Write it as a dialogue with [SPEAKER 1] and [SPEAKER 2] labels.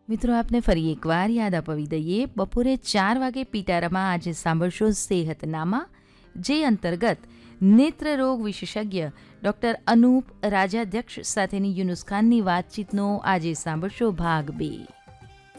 [SPEAKER 1] મિત્રો, આપને ફરી એકવાર યાદ અપાવી દઈએ, બપોરે 4 વાગે પિટારામાં આજે સાંભળશો સેહતનામા, જે અંતર્ગત નેત્રરોગ વિશેષજ્ઞ ડૉક્ટર અનૂપ રાજાધ્યક્ષ સાથેની યુનુસ ખાનની વાતચીતનો આજે સાંભળશો ભાગ 2।